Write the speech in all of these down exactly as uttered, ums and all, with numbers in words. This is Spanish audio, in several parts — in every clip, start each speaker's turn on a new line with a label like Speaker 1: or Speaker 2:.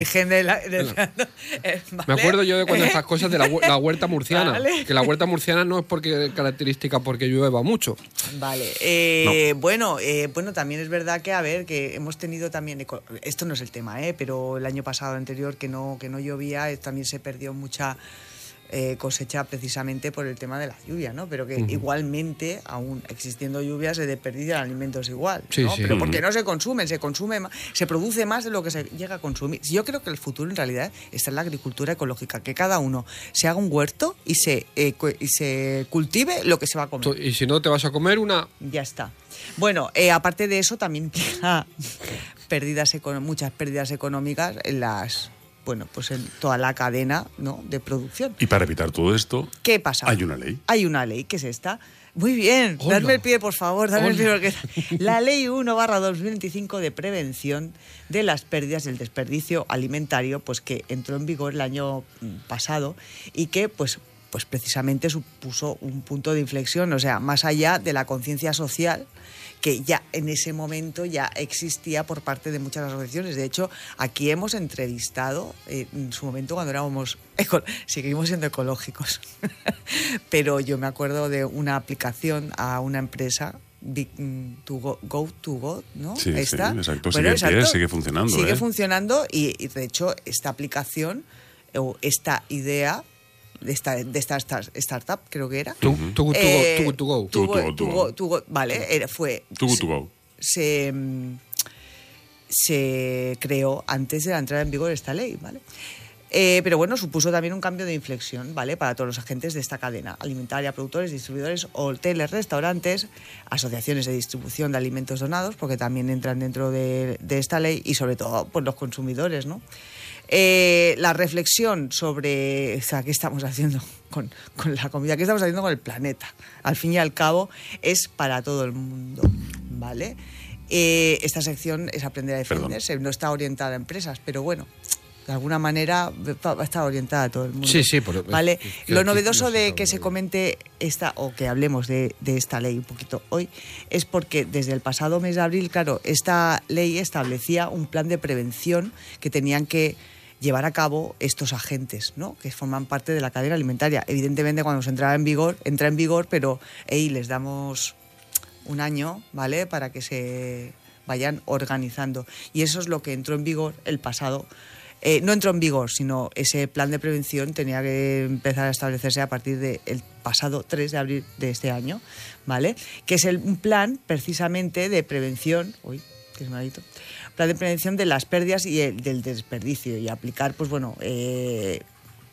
Speaker 1: De la, de la, eh, ¿vale?
Speaker 2: Me acuerdo yo de cuando estas cosas de la, la huerta murciana,
Speaker 1: ¿Vale?
Speaker 2: que la huerta murciana no es porque característica porque llueva mucho.
Speaker 1: Vale, eh,
Speaker 2: No.
Speaker 1: bueno, eh, bueno, también es verdad que, a ver, que hemos tenido también, esto no es el tema, eh, pero el año pasado anterior que no, que no llovía, eh, también se perdió mucha eh, cosecha precisamente por el tema de la lluvia, ¿no? Pero que uh-huh. igualmente, aún existiendo lluvia, se desperdician alimentos igual,
Speaker 2: sí,
Speaker 1: ¿no?
Speaker 2: sí.
Speaker 1: Pero porque no se consumen, se consume más, se produce más de lo que se llega a consumir. Yo creo que el futuro en realidad está en la agricultura ecológica, que cada uno se haga un huerto y se, eh, y se cultive lo que se va a comer.
Speaker 2: Y si no te vas a comer una...
Speaker 1: Ya está. Bueno, eh, aparte de eso también implica pérdidas econo- muchas pérdidas económicas en las... Bueno, pues en toda la cadena, ¿no?, de producción.
Speaker 3: Y para evitar todo esto,
Speaker 1: ¿qué pasa?
Speaker 3: Hay una ley.
Speaker 1: Hay una ley, que es esta. Muy bien,
Speaker 2: Hola.
Speaker 1: dadme el pie, por favor, dadme
Speaker 2: Hola.
Speaker 1: el pie. Porque... La Ley uno barra dos mil veinticinco de prevención de las pérdidas del desperdicio alimentario, pues que entró en vigor el año pasado y que, pues, pues precisamente supuso un punto de inflexión, o sea, más allá de la conciencia social que ya en ese momento ya existía por parte de muchas asociaciones. De hecho, aquí hemos entrevistado eh, en su momento cuando éramos... Eco- seguimos siendo ecológicos, pero yo me acuerdo de una aplicación a una empresa... Big, to go, go to go, ¿no?
Speaker 3: Sí,
Speaker 1: Esta.
Speaker 3: sí, exacto.
Speaker 1: Bueno,
Speaker 3: Sigue en pie, sigue funcionando.
Speaker 1: Sigue
Speaker 3: ¿eh?
Speaker 1: funcionando y, y, de hecho, esta aplicación o esta idea... de esta, de esta startup, creo que era.
Speaker 2: To, to, to,
Speaker 1: Eh,
Speaker 2: go, to, go,
Speaker 1: to go,
Speaker 3: To go,
Speaker 1: to go, to go, vale, era, fue...
Speaker 3: To go, to go.
Speaker 1: Se, se creó antes de la entrada en vigor de esta ley, ¿vale? Eh, pero bueno, supuso también un cambio de inflexión, ¿vale?, para todos los agentes de esta cadena alimentaria, productores, distribuidores, hoteles, restaurantes, asociaciones de distribución de alimentos donados, porque también entran dentro de, de esta ley, y sobre todo, pues, los consumidores, ¿no? Eh, la reflexión sobre, o sea, qué estamos haciendo con, con la comida, qué estamos haciendo con el planeta, al fin y al cabo, es para todo el mundo, ¿vale? Eh, esta sección es aprender a defenderse, no está orientada a empresas, pero bueno, de alguna manera va a estar orientada a todo el mundo.
Speaker 2: Sí, sí. Por,
Speaker 1: ¿vale?
Speaker 2: que
Speaker 1: Lo
Speaker 2: aquí
Speaker 1: novedoso
Speaker 2: no se
Speaker 1: de
Speaker 2: sabe
Speaker 1: que se
Speaker 2: bien.
Speaker 1: comente esta, o que hablemos de, de esta ley un poquito hoy, es porque desde el pasado mes de abril, claro, esta ley establecía un plan de prevención que tenían que llevar a cabo estos agentes, ¿no?, que forman parte de la cadena alimentaria. Evidentemente, cuando se entraba en vigor, entra en vigor, pero hey, les damos un año, ¿vale?, para que se vayan organizando. Y eso es lo que entró en vigor el pasado. Eh, no entró en vigor, sino ese plan de prevención tenía que empezar a establecerse a partir del pasado tres de abril de este año, ¿vale? Que es el, un plan precisamente de prevención... Uy, que es malito. Plan de prevención de las pérdidas y el, del desperdicio, y aplicar, pues bueno, eh,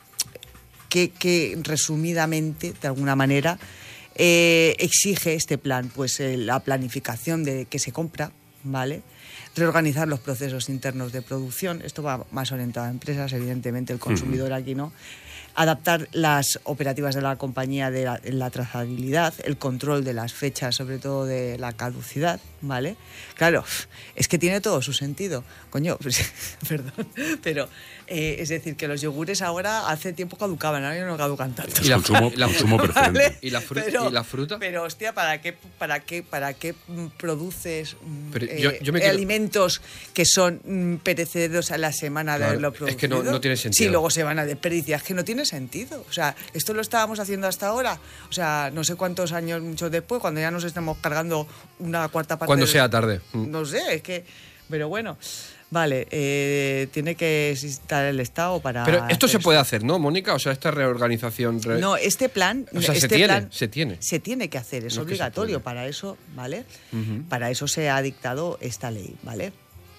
Speaker 1: que, que resumidamente, de alguna manera, eh, exige este plan, pues eh, la planificación de qué se compra, ¿vale?, reorganizar los procesos internos de producción, esto va más orientado a empresas, evidentemente el consumidor aquí no, adaptar las operativas de la compañía de la, la trazabilidad, el control de las fechas, sobre todo de la caducidad, ¿vale? Claro, es que tiene todo su sentido, coño, pues, perdón, pero eh, es decir, que los yogures ahora hace tiempo caducaban, ahora ya no caducan tanto.
Speaker 3: Y la, consumo, la consumo preferente.
Speaker 1: ¿Vale?
Speaker 2: ¿Y la, fru-
Speaker 1: Pero-
Speaker 2: ¿Y la fruta?
Speaker 1: Pero, hostia, ¿para qué, para qué, para qué mm, produces mm,
Speaker 2: Pero
Speaker 1: eh,
Speaker 2: yo- yo me quiero-
Speaker 1: alimentos que son mm, perecederos a la semana de
Speaker 2: Claro,
Speaker 1: haberlo
Speaker 2: es
Speaker 1: producido?
Speaker 2: que no- no tiene sentido.
Speaker 1: Sí, luego se van a desperdiciar, es que no tiene sentido. O sea, esto lo estábamos haciendo hasta ahora. O sea, no sé cuántos años mucho después, cuando ya nos estemos cargando una cuarta parte...
Speaker 2: Cuando
Speaker 1: del-
Speaker 2: sea tarde. Mm.
Speaker 1: No sé, es que... Pero bueno... Vale, eh, tiene que existir el Estado para...
Speaker 2: Pero esto
Speaker 1: hacer
Speaker 2: se puede hacer, ¿no, Mónica? O sea, esta reorganización... re-
Speaker 1: No, este plan...
Speaker 2: O sea, se
Speaker 1: este
Speaker 2: tiene,
Speaker 1: plan
Speaker 2: se tiene.
Speaker 1: Se tiene que hacer, es
Speaker 2: No es que se
Speaker 1: obligatorio.
Speaker 2: puede.
Speaker 1: Para eso, ¿vale?
Speaker 2: Ujú.
Speaker 1: Para eso se ha dictado esta ley, ¿vale?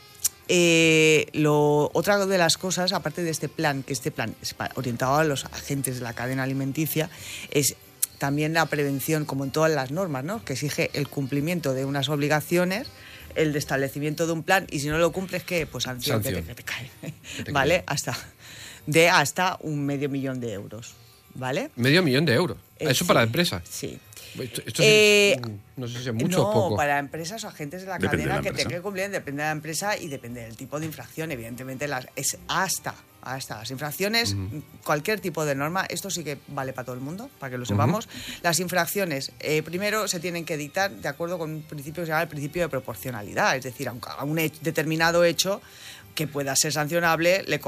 Speaker 1: Eh, lo, otra de las cosas, aparte de este plan, que este plan es pa- orientado a los agentes de la cadena alimenticia, es también la prevención, como en todas las normas, ¿no?, que exige el cumplimiento de unas obligaciones, el de establecimiento de un plan, y si no lo cumples, ¿qué? Pues sanción,
Speaker 2: Sanción.
Speaker 1: Que, te, que te cae,
Speaker 2: Que te
Speaker 1: ¿vale?
Speaker 2: cae.
Speaker 1: Hasta, de hasta un medio millón de euros, ¿vale?
Speaker 2: Medio millón de euros.
Speaker 1: Eh,
Speaker 2: Eso
Speaker 1: sí,
Speaker 2: para empresas.
Speaker 1: Sí.
Speaker 2: Esto, esto
Speaker 1: Eh,
Speaker 2: es, no sé si es mucho
Speaker 1: no,
Speaker 2: o poco.
Speaker 1: para empresas o agentes de la
Speaker 3: Depende de
Speaker 1: cadena
Speaker 3: la
Speaker 1: que
Speaker 3: empresa.
Speaker 1: tengan que cumplir, depende de la empresa y depende del tipo de infracción. Evidentemente, las, es hasta, hasta las infracciones,
Speaker 2: Ujú.
Speaker 1: cualquier tipo de norma, esto sí que vale para todo el mundo, para que lo sepamos. Las infracciones, eh, primero se tienen que dictar de acuerdo con un principio que se llama el principio de proporcionalidad, es decir, aunque a un hecho- determinado hecho que pueda ser sancionable, le